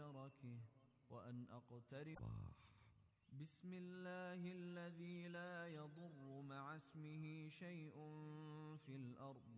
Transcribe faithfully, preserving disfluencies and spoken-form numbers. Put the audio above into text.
شركه وأن أقترب. بسم الله الذي لا يضر مع اسمه شيء في الأرض